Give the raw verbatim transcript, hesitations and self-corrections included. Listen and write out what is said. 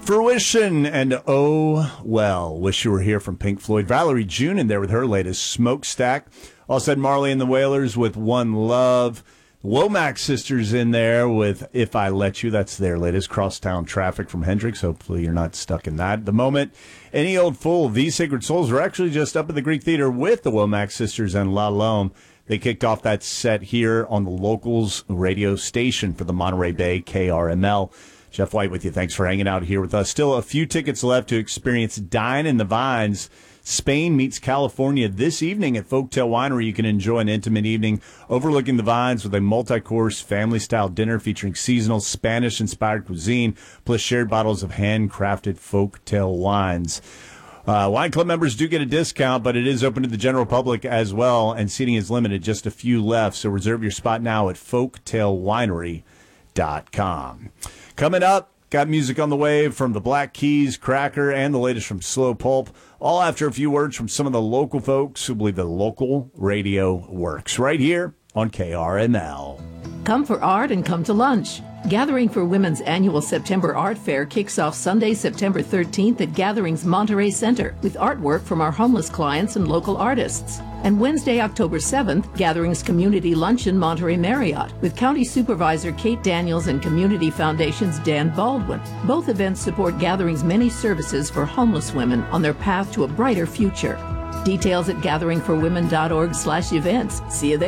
Fruition and Oh Well. Wish You Were Here from Pink Floyd. Valerie June in there with her latest Smokestack. Also had Marley and the Wailers with One Love. Womack Sisters in there with If I Let You. That's their latest. Crosstown Traffic from Hendrix. Hopefully you're not stuck in that at the moment. Any Old Fool, These Sacred Souls are actually just up at the Greek Theater with the Womack Sisters and La Lome. They kicked off that set here on the Locals radio station for the Monterey Bay K R M L. Jeff White with you. Thanks for hanging out here with us. Still a few tickets left to experience Dine in the Vines. Spain meets California this evening at Folktail Winery. You can enjoy an intimate evening overlooking the vines with a multi-course family-style dinner featuring seasonal Spanish-inspired cuisine, plus shared bottles of handcrafted Folktail wines. Uh, Wine Club members do get a discount, but it is open to the general public as well, and seating is limited. Just a few left, so reserve your spot now at folktail winery dot com. Coming up, got music on the way from the Black Keys, Cracker, and the latest from Slow Pulp, all after a few words from some of the local folks who believe that local radio works, right here on K R M L. Come for art and come to lunch. Gathering for Women's annual September Art Fair kicks off Sunday, September thirteenth at Gatherings Monterey Center with artwork from our homeless clients and local artists. And Wednesday, October seventh, Gatherings Community Luncheon Monterey Marriott with County Supervisor Kate Daniels and Community Foundation's Dan Baldwin. Both events support Gatherings' many services for homeless women on their path to a brighter future. Details at gathering for women dot org slash events. See you there.